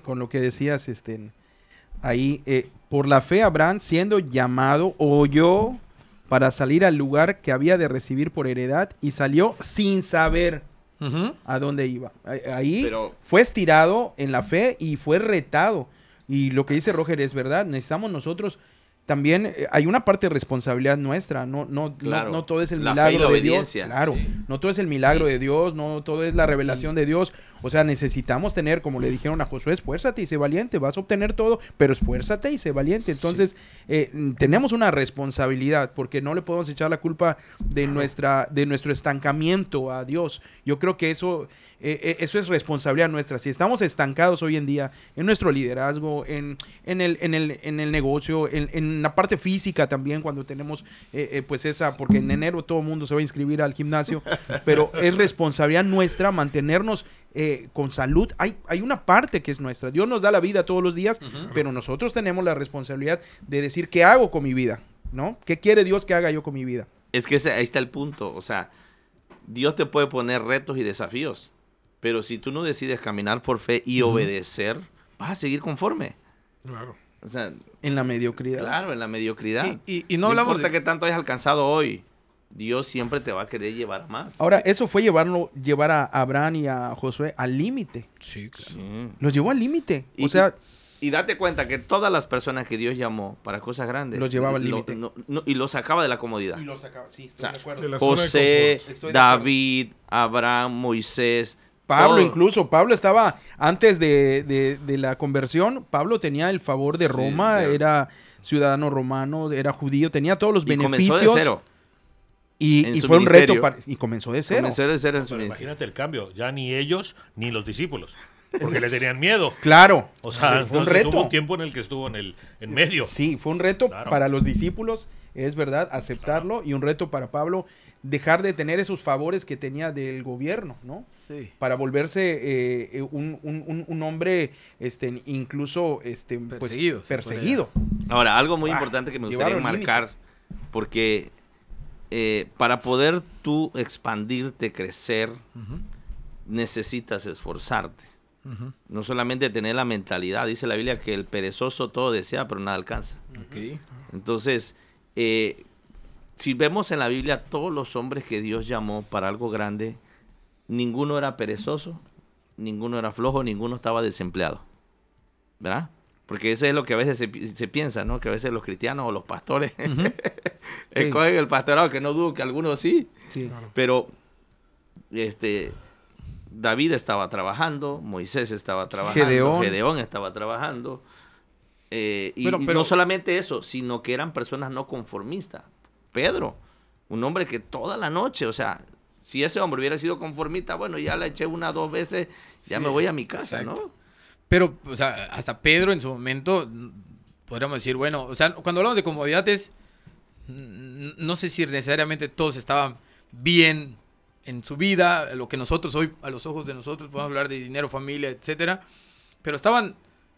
con lo que decías, ahí, por la fe Abraham, siendo llamado, oyó para salir al lugar que había de recibir por heredad y salió sin saber a dónde iba. Ahí fue estirado en la fe y fue retado. Y lo que dice Roger es verdad, necesitamos nosotros también, hay una parte de responsabilidad nuestra, no todo es el milagro de Dios. Claro, no todo es el milagro de Dios, no todo es la revelación de Dios. O sea, necesitamos tener, como le dijeron a Josué, esfuérzate y sé valiente, vas a obtener todo, pero esfuérzate y sé valiente. Entonces, tenemos una responsabilidad, porque no le podemos echar la culpa de nuestro estancamiento a Dios. Yo creo que eso es responsabilidad nuestra. Si estamos estancados hoy en día en nuestro liderazgo, en el negocio, en la parte física también, cuando tenemos pues porque en enero todo el mundo se va a inscribir al gimnasio, pero es responsabilidad nuestra mantenernos con salud. Hay una parte que es nuestra. Dios nos da la vida todos los días, pero nosotros tenemos la responsabilidad de decir qué hago con mi vida, ¿no? ¿Qué quiere Dios que haga yo con mi vida? Es que ahí está el punto. O sea, Dios te puede poner retos y desafíos, pero si tú no decides caminar por fe y obedecer, vas a seguir conforme. Claro. O sea, en la mediocridad. Claro, en la mediocridad. Y no hablamos importa qué tanto hayas alcanzado hoy, Dios siempre te va a querer llevar más. Ahora, eso fue llevar a Abraham y a Josué al límite. Sí, claro. Sí. Los llevó al límite. Y date cuenta que todas las personas que Dios llamó para cosas grandes los llevaba al límite. Y los sacaba de la comodidad. Y los sacaba, sí, estoy de acuerdo. José, David, Abraham, Moisés. Pablo incluso, Pablo estaba, antes de la conversión, Pablo tenía el favor de Roma, era ciudadano romano, era judío, tenía todos los beneficios. Comenzó de cero. Y fue un reto y comenzó de cero. Comenzó de cero en su imagínate el cambio, ya ni ellos ni los discípulos, porque le tenían miedo. Claro. O sea, fue un reto. Hubo un tiempo en el que estuvo en medio. Sí, fue un reto para los discípulos, es verdad, aceptarlo, y un reto para Pablo dejar de tener esos favores que tenía del gobierno, ¿no? Sí. Para volverse un hombre incluso perseguido. Pues, perseguido. Ahora, algo muy importante que me gustaría marcar, porque para poder tú expandirte, crecer, necesitas esforzarte. No solamente tener la mentalidad. Dice la Biblia que el perezoso todo desea, pero nada alcanza. Okay. Entonces, si vemos en la Biblia todos los hombres que Dios llamó para algo grande, ninguno era perezoso, ninguno era flojo, ninguno estaba desempleado, ¿verdad? Porque eso es lo que a veces se piensa, ¿no? Que a veces los cristianos o los pastores escogen el pastorado, que no dudo que algunos sí. Claro. Pero David estaba trabajando, Moisés estaba trabajando, Gedeón estaba trabajando. Pero no solamente eso, sino que eran personas no conformistas. Pedro, un hombre que toda la noche, o sea, si ese hombre hubiera sido conformista, bueno, ya la eché 1 o 2 veces, ya me voy a mi casa, exacto. ¿No? Pero, o sea, hasta Pedro en su momento, podríamos decir, bueno, o sea, cuando hablamos de comodidades, no sé si necesariamente todos estaban bien en su vida, lo que nosotros hoy, a los ojos de nosotros, podemos hablar de dinero, familia, etcétera, pero estaban,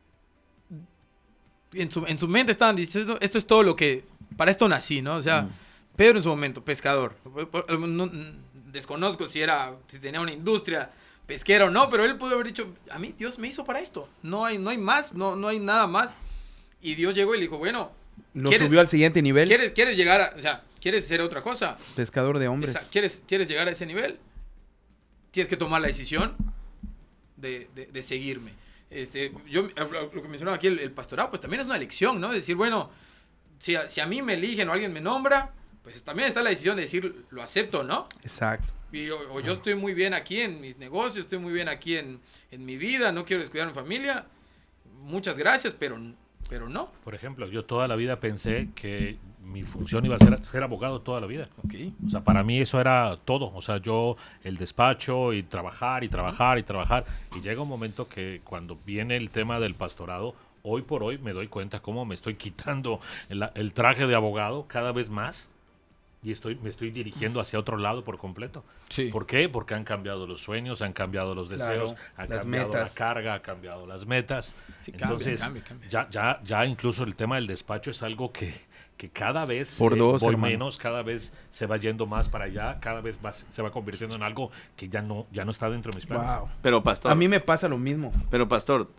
en su mente estaban diciendo, esto es todo lo que, para esto nací, ¿no? O sea, Pedro en su momento, pescador, desconozco si tenía una industria pesquera o no, pero él pudo haber dicho, a mí Dios me hizo para esto, no hay más, no hay nada más, y Dios llegó y le dijo, bueno, lo subió al siguiente nivel. ¿Quieres llegar a, o sea, quieres hacer otra cosa? Pescador de hombres. ¿Quieres llegar a ese nivel? Tienes que tomar la decisión de seguirme. Yo, lo que mencionaba aquí, el pastorado, pues también es una elección, ¿no? Decir, bueno, si a mí me eligen o alguien me nombra, pues también está la decisión de decir, lo acepto o no. Exacto. O yo estoy muy bien aquí en mis negocios, estoy muy bien aquí en mi vida, no quiero descuidar a mi familia. Muchas gracias, pero no. Por ejemplo, yo toda la vida pensé que mi función iba a ser abogado toda la vida. Okay. O sea, para mí eso era todo. O sea, yo el despacho y trabajar. Y llega un momento que cuando viene el tema del pastorado, hoy por hoy me doy cuenta cómo me estoy quitando el traje de abogado cada vez más. Y me estoy dirigiendo hacia otro lado por completo. Sí. ¿Por qué? Porque han cambiado los sueños, han cambiado los deseos, han cambiado metas. la carga, han cambiado las metas. Sí, entonces, cambia. ya incluso el tema del despacho es algo que cada vez voy menos, cada vez se va yendo más para allá, cada vez más se va convirtiendo en algo que ya no está dentro de mis planes. Wow. Pero, pastor, a mí me pasa lo mismo. Pero, pastor,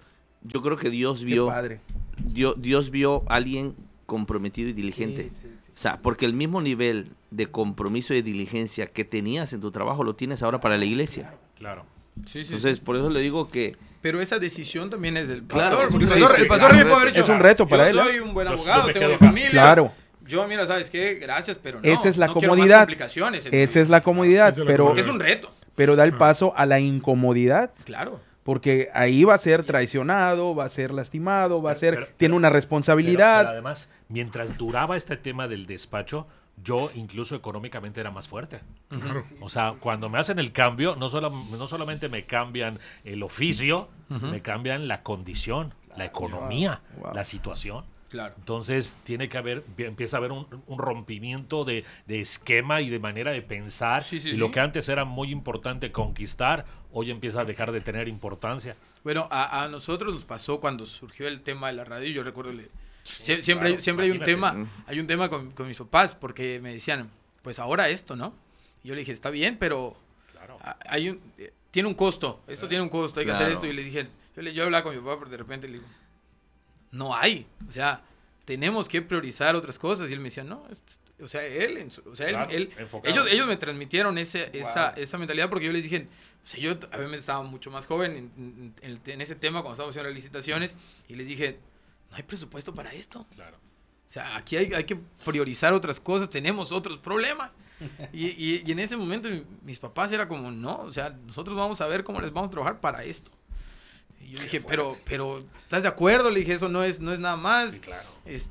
yo creo que Dios Qué vio, padre. Dios vio a alguien comprometido y diligente. Sí. O sea, porque el mismo nivel de compromiso y de diligencia que tenías en tu trabajo lo tienes ahora para la iglesia. Claro. Sí, Entonces, por eso le digo que pero esa decisión también es del Claro, pastor. es un Porque reto, el pastor sí, me puede haber dicho, es un reto para él, yo ¿eh? soy un buen Yo abogado, me tengo quedo mi acá. familia. Claro. Yo, mira, ¿sabes qué? Gracias, pero no. Esa es la no quiero más comodidad. complicaciones en mi Esa vida. es la comodidad, Esa es la pero, Porque es un reto. pero da el paso a la incomodidad. Claro. Porque ahí va a ser traicionado, va a ser lastimado, va a ser, Pero- tiene una Pero responsabilidad. además, mientras duraba este tema del despacho, yo incluso económicamente era más fuerte. O sea, cuando me hacen el cambio, no solamente me cambian el oficio, me cambian la condición, la economía, Wow. la situación. Claro. Entonces empieza a haber un rompimiento de esquema y de manera de pensar. Sí, sí, y sí. lo que antes era muy importante conquistar, hoy empieza a dejar de tener importancia. Bueno, a nosotros nos pasó cuando surgió el tema de la radio. Yo recuerdo, siempre claro, hay un imagínate. tema con mis papás, porque me decían, pues ahora esto, ¿no? Y yo le dije, está bien, pero Claro. tiene un costo. Esto tiene un costo, hay que hacer Claro. esto. Y le dije, yo hablaba con mi papá, pero de repente le digo, no hay. O sea, tenemos que priorizar otras cosas. Y él me decía, no, o sea, Claro, enfocado. ellos me transmitieron esa mentalidad porque yo les dije, o sea, yo obviamente estaba mucho más joven en ese tema cuando estábamos haciendo las licitaciones y les dije, no hay presupuesto para esto. Claro. O sea, aquí hay que priorizar otras cosas, tenemos otros problemas. Y en ese momento mis papás era como, no, o sea, nosotros vamos a ver cómo les vamos a trabajar para esto. Y yo dije, pero, ¿estás de acuerdo? Le dije, eso no es nada más. Sí, claro.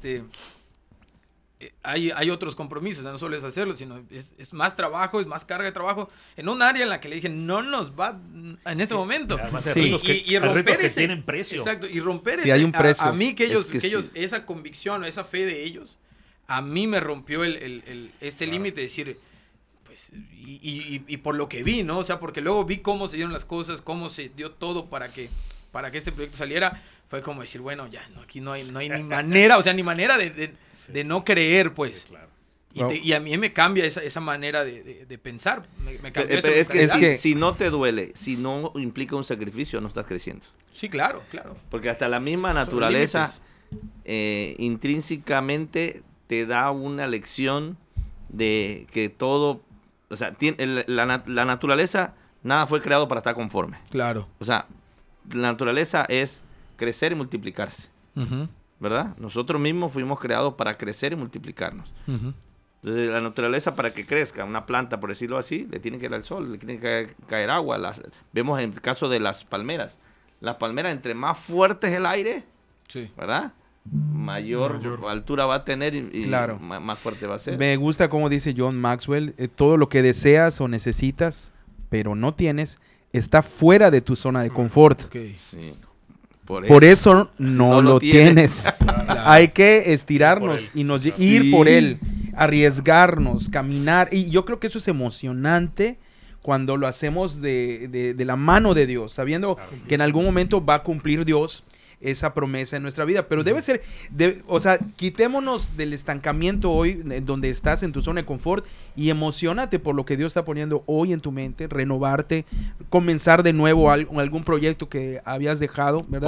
Hay otros compromisos, no solo es hacerlo, sino es más trabajo, es más carga de trabajo en un área en la que le dije, no nos va en este momento. Además, Sí. hay retos que tienen precio. Exacto, y romper Sí, hay un precio. a mí que ellos, Es que sí. esa convicción o esa fe de ellos, a mí me rompió ese límite de decir, pues, y por lo que vi, ¿no? O sea, porque luego vi cómo se dieron las cosas, cómo se dio todo para que este proyecto saliera, fue como decir, bueno, ya, no, aquí no hay ni manera, o sea, ni manera de no creer, pues. Sí, claro. Y a mí me cambia esa manera de pensar, me cambió esa es que, mentalidad. si no te duele, si no implica un sacrificio, no estás creciendo. Sí, claro. Porque hasta la misma naturaleza intrínsecamente te da una lección de que todo, o sea, la naturaleza, nada fue creado para estar conforme. Claro. O sea, la naturaleza es crecer y multiplicarse, ¿verdad? Nosotros mismos fuimos creados para crecer y multiplicarnos. Entonces, la naturaleza, para que crezca una planta, por decirlo así, le tiene que dar el sol, le tiene que caer agua. Vemos en el caso de las palmeras. Las palmeras, entre más fuerte es el aire, Sí. ¿verdad? Mayor altura va a tener y Claro. más fuerte va a ser. Me gusta como dice John Maxwell, todo lo que deseas o necesitas, pero no tienes, está fuera de tu zona de confort. Ok. Sí. Por eso no lo tienes. Claro. Hay que estirarnos Ir por él. y nos Sí. ir por él, arriesgarnos, caminar. Y yo creo que eso es emocionante cuando lo hacemos de la mano de Dios, sabiendo que en algún momento va a cumplir Dios esa promesa en nuestra vida. Pero debe ser, o sea, quitémonos del estancamiento hoy, en donde estás en tu zona de confort, y emocionate por lo que Dios está poniendo hoy en tu mente, renovarte, comenzar de nuevo algún proyecto que habías dejado, ¿verdad?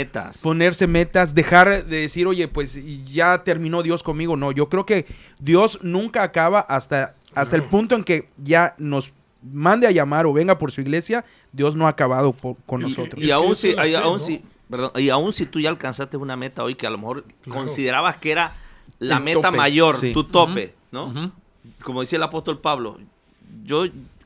Ponerse metas, dejar de decir, oye, pues ya terminó Dios conmigo. No, yo creo que Dios nunca acaba hasta el punto en que ya nos mande a llamar o venga por su iglesia. Dios no ha acabado con nosotros. Y aún si, eso es la fe, aún ¿no? si, perdón, y aún si tú ya alcanzaste una meta hoy que a lo mejor Claro. considerabas que era la El meta tope, mayor, sí. tu tope, ¿no? Ujú. Como decía el apóstol Pablo, yo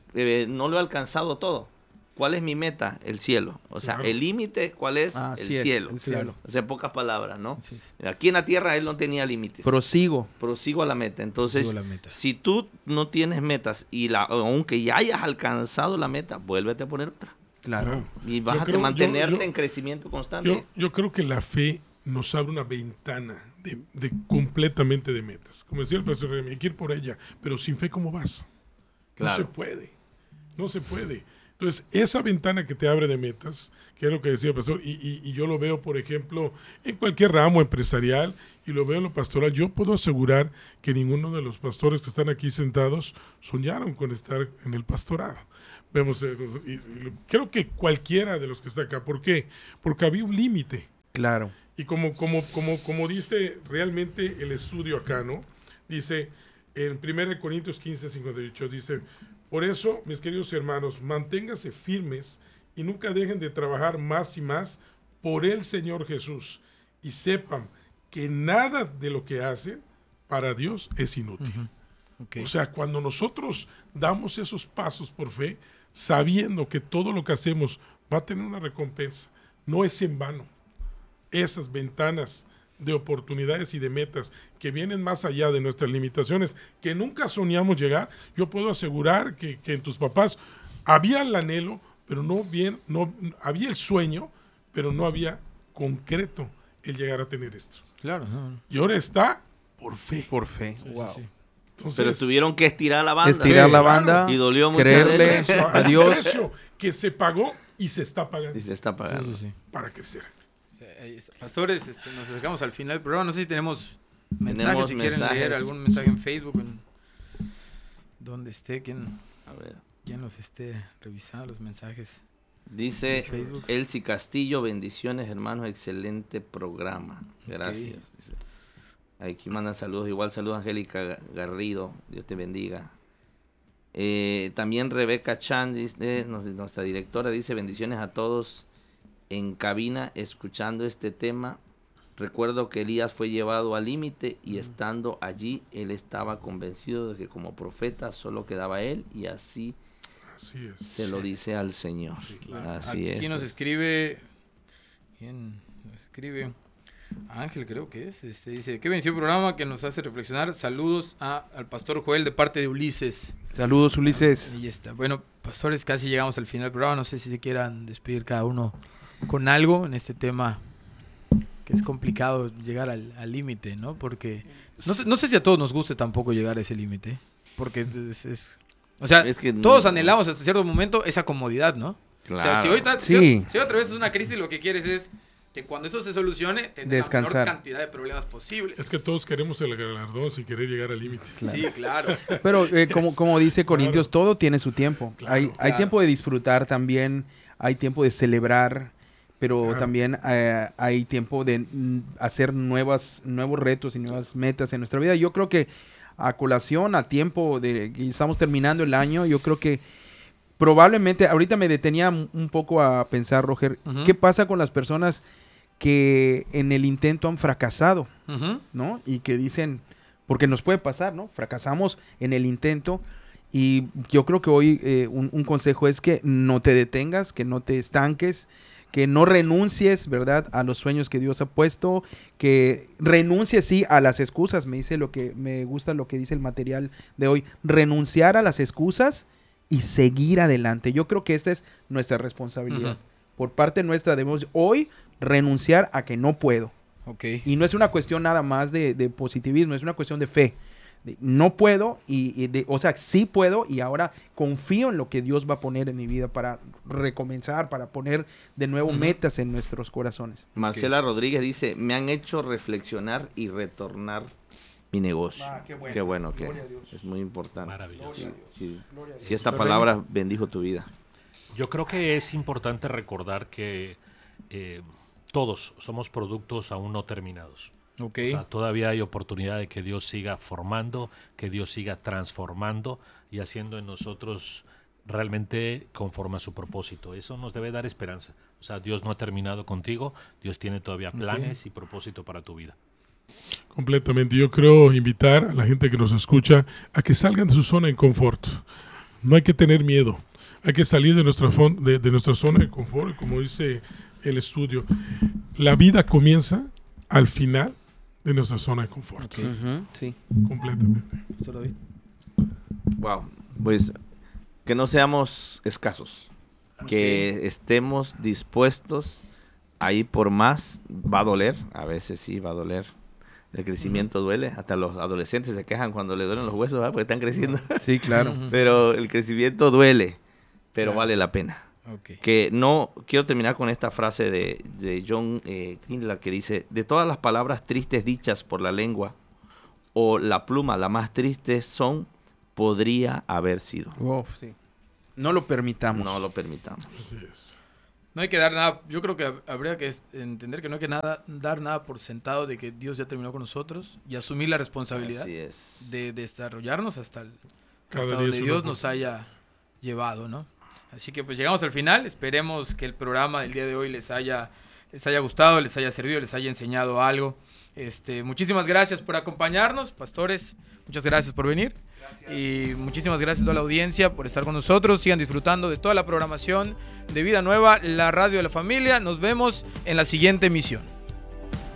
no lo he alcanzado todo. ¿Cuál es mi meta? El cielo. O sea, Claro. el límite, ¿cuál es? Así El es, cielo. el cielo. Claro. O sea, en pocas palabras, ¿no? Así es. Aquí en la tierra él no tenía límites. Prosigo. Prosigo a la meta. Entonces, Prosigo a la meta. si tú no tienes metas y aunque ya hayas alcanzado la meta, vuélvete a poner otra. Claro. Y vas Yo a creo- mantenerte yo- en crecimiento constante. Yo creo que la fe nos abre una ventana de completamente de metas. Como decía el pastor Remy, hay que ir por ella, pero sin fe, ¿cómo vas? Claro. No se puede. No se puede. Entonces, esa ventana que te abre de metas, que es lo que decía el pastor, y yo lo veo, por ejemplo, en cualquier ramo empresarial, y lo veo en lo pastoral, yo puedo asegurar que ninguno de los pastores que están aquí sentados soñaron con estar en el pastorado. Vemos, creo que cualquiera de los que está acá. ¿Por qué? Porque había un límite. Claro. Y como dice realmente el estudio acá, ¿no? Dice en 1 Corintios 15, 58, dice, por eso, mis queridos hermanos, manténganse firmes y nunca dejen de trabajar más y más por el Señor Jesús. Y sepan que nada de lo que hacen para Dios es inútil. Okay. O sea, cuando nosotros damos esos pasos por fe, sabiendo que todo lo que hacemos va a tener una recompensa, no es en vano. Esas ventanas de oportunidades y de metas que vienen más allá de nuestras limitaciones, que nunca soñamos llegar, yo puedo asegurar que en tus papás había el anhelo, pero no había el sueño, pero no había concreto el llegar a tener esto. Claro. No. Y ahora está por fe. Por fe. Wow. Sí. Entonces, Pero tuvieron que estirar la banda. Estirar la claro. banda. Y dolió mucho. Creerle Hay a un Dios. precio que se pagó y se está pagando Y se está pagando. Sí. para crecer. Sí, ahí está. Pastores, nos acercamos al final del programa. No sé si tenemos mensajes, Tenemos si quieren mensajes. leer algún mensaje en Facebook, donde esté, quien A ver. nos esté revisando los mensajes. Dice En Facebook. Elsie Castillo, bendiciones hermanos, excelente programa. Gracias. Dice. Aquí mandan saludos, igual saludos a Angélica Garrido, Dios te bendiga. También Rebeca Chan, dice, nuestra directora, dice bendiciones a todos en cabina escuchando este tema. Recuerdo que Elías fue llevado al límite y estando allí él estaba convencido de que como profeta solo quedaba él y así Así es. se lo dice al Señor. Así Aquí es. nos escribe. ¿Quién nos escribe? Ángel, creo que es. Dice: qué bendición programa que nos hace reflexionar. Saludos al pastor Joel de parte de Ulises. Saludos, Ulises. Ahí está. Bueno, pastores, casi llegamos al final del programa. No sé si se quieran despedir cada uno con algo en este tema que es complicado llegar al límite, ¿no? Porque no sé si a todos nos guste tampoco llegar a ese límite. Porque o sea, Es que todos no. anhelamos hasta cierto momento esa comodidad, ¿no? Claro. O sea, si ahorita Sí. si atravesas una crisis, lo que quieres es que cuando eso se solucione, tener la Descansar. menor cantidad de problemas posibles. Es que todos queremos el galardón sin querer llegar al límite. Sí, claro. Pero como dice Corintios, todo tiene su tiempo. Claro, hay claro. tiempo de disfrutar también, hay tiempo de celebrar, pero Claro. también hay tiempo de hacer nuevos retos y nuevas metas en nuestra vida. Yo creo que a colación, a tiempo de que estamos terminando el año, yo creo que probablemente, ahorita me detenía un poco a pensar, Roger, Ujú. ¿qué pasa con las personas que en el intento han fracasado, Ujú. ¿no? Y que dicen, porque nos puede pasar, ¿no? Fracasamos en el intento y yo creo que hoy un consejo es que no te detengas, que no te estanques, que no renuncies, ¿verdad? A los sueños que Dios ha puesto, que renuncies, sí, a las excusas. Me gusta lo que dice el material de hoy, renunciar a las excusas y seguir adelante. Yo creo que esta es nuestra responsabilidad. Ujú. Por parte nuestra debemos hoy renunciar a que no puedo. Ok. Y no es una cuestión nada más de positivismo, es una cuestión de fe. No puedo, o sea, sí puedo y ahora confío en lo que Dios va a poner en mi vida para recomenzar, para poner de nuevo Ujú. metas en nuestros corazones. Marcela Rodríguez dice, me han hecho reflexionar y retornar mi negocio. Qué bueno que Gloria a Dios. es muy importante. Maravilloso. Si esta palabra bendijo tu vida. Yo creo que es importante recordar que todos somos productos aún no terminados. Ok. O sea, todavía hay oportunidad de que Dios siga formando, que Dios siga transformando y haciendo en nosotros realmente conforme a su propósito. Eso nos debe dar esperanza. O sea, Dios no ha terminado contigo, Dios tiene todavía planes y propósito para tu vida. Completamente. Yo creo invitar a la gente que nos escucha a que salgan de su zona de confort. No hay que tener miedo. Hay que salir de nuestra zona de confort. Como dice el estudio, la vida comienza al final de nuestra zona de confort. Ujú, sí. Completamente. Wow. Pues que no seamos escasos. Que estemos dispuestos a ir por más. Va a doler. A veces sí va a doler. El crecimiento duele. Hasta los adolescentes se quejan cuando le duelen los huesos, ¿verdad? Porque están creciendo. Sí, claro. Ujú. Pero el crecimiento duele. Pero Claro. vale la pena. Ok. Que no, quiero terminar con esta frase de John Greenland que dice, de todas las palabras tristes dichas por la lengua o la pluma, la más triste son, podría haber sido. Oh, sí. No lo permitamos. No lo permitamos. Así es. No hay que dar nada, yo creo que habría que entender que no hay que dar nada por sentado de que Dios ya terminó con nosotros y asumir la responsabilidad Así es. de desarrollarnos hasta Cada día donde es una Dios nos oportunidad. haya llevado, ¿no? Así que pues llegamos al final, esperemos que el programa del día de hoy les haya gustado, les haya servido, les haya enseñado algo. Muchísimas gracias por acompañarnos, pastores, muchas gracias por venir. Y muchísimas gracias a toda la audiencia por estar con nosotros. Sigan disfrutando de toda la programación de Vida Nueva, la radio de la familia. Nos vemos en la siguiente emisión.